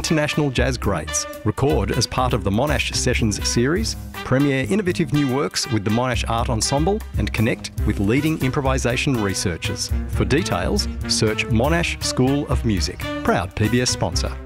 international jazz greats, record as part of the Monash Sessions series, premiere innovative new works with the Monash Art Ensemble, and connect with leading improvisation researchers. For details, search Monash School of Music. Proud PBS sponsor.